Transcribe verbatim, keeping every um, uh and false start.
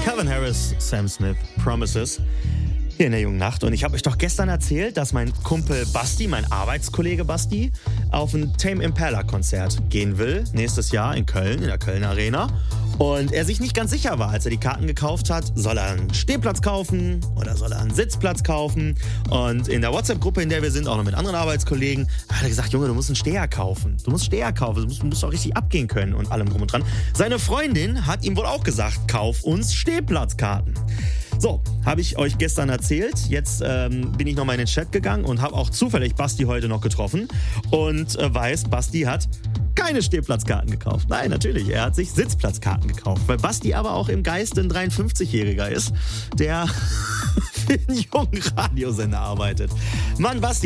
Calvin Harris, Sam Smith, Promises. Hier in der jungen Nacht. Und ich habe euch doch gestern erzählt, dass mein Kumpel Basti, mein Arbeitskollege Basti, auf ein Tame Impala Konzert gehen will. Nächstes Jahr in Köln, in der Köln Arena. Und er sich nicht ganz sicher war, als er die Karten gekauft hat, soll er einen Stehplatz kaufen oder soll er einen Sitzplatz kaufen. Und in der WhatsApp-Gruppe, in der wir sind, auch noch mit anderen Arbeitskollegen, hat er gesagt, Junge, du musst einen Steher kaufen. Du musst Steher kaufen, du musst, du musst auch richtig abgehen können und allem drum und dran. Seine Freundin hat ihm wohl auch gesagt, kauf uns Stehplatzkarten. So, habe ich euch gestern erzählt. Jetzt ähm, bin ich nochmal in den Chat gegangen und habe auch zufällig Basti heute noch getroffen und äh, weiß, Basti hat keine Stehplatzkarten gekauft. Nein, natürlich, er hat sich Sitzplatzkarten gekauft, weil Basti aber auch im Geiste ein dreiundfünfzigjähriger ist, der für einen jungen Radiosender arbeitet. Mann, Basti,